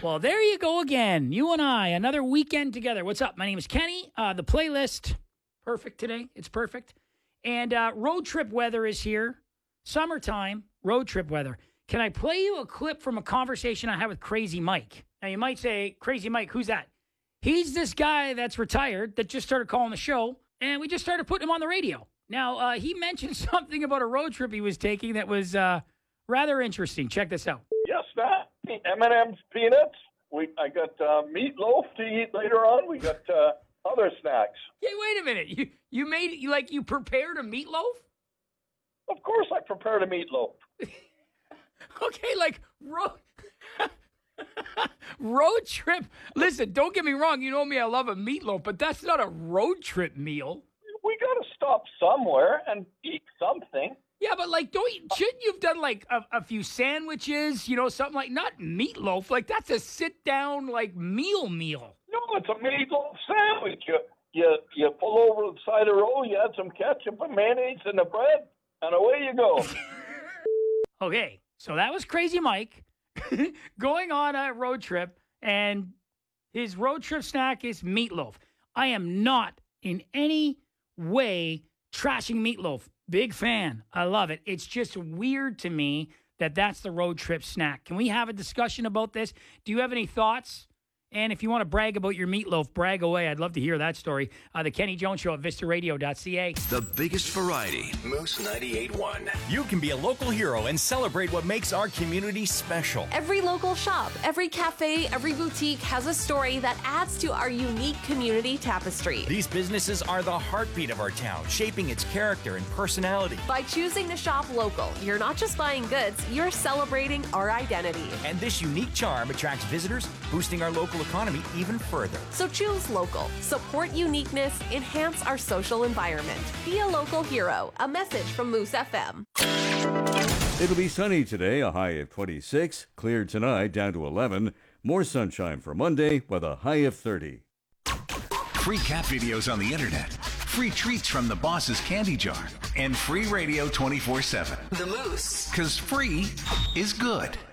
Well, there you go again. You and I, another weekend together. What's up? My name is Kenny. The playlist, perfect today. It's perfect. And road trip weather is here. Summertime, road trip weather. Can I play you a clip from a conversation I had with Crazy Mike? Now, you might say, Crazy Mike, who's that? He's this guy that's retired that just started calling the show, and we just started putting him on the radio. Now, he mentioned something about a road trip he was taking that was rather interesting. Check this out. Yes, that. M&M's peanuts. I got meatloaf to eat later on. We got other snacks. Hey, wait a minute. You prepared a meatloaf? Of course I prepared a meatloaf. Okay, like road trip. Listen, don't get me wrong. You know me, I love a meatloaf, but that's not a road trip meal. We got to stop somewhere and eat something. Yeah, but shouldn't you have done like a few sandwiches, something like, not meatloaf, like that's a sit down like meal. No, it's a meatloaf sandwich. You pull over the side of the road, you add some ketchup and mayonnaise in the bread, and away you go. Okay, so that was Crazy Mike going on a road trip, and his road trip snack is meatloaf. I am not in any way trashing meatloaf. Big fan. I love it. It's just weird to me that that's the road trip snack. Can we have a discussion about this? Do you have any thoughts? And if you want to brag about your meatloaf, brag away. I'd love to hear that story. The Kenny Jones Show at VistaRadio.ca. The biggest variety. Moose 98.1. You can be a local hero and celebrate what makes our community special. Every local shop, every cafe, every boutique has a story that adds to our unique community tapestry. These businesses are the heartbeat of our town, shaping its character and personality. By choosing to shop local, you're not just buying goods, you're celebrating our identity. And this unique charm attracts visitors, boosting our local economy even further. So choose local, support uniqueness, enhance our social environment. Be a local hero. A message from Moose FM. It'll be sunny today, a high of 26. Clear tonight, down to 11. More sunshine for Monday with a high of 30. Free cat videos on the internet. Free treats from the boss's candy jar. And free radio 24/7. The Moose. Because free is good.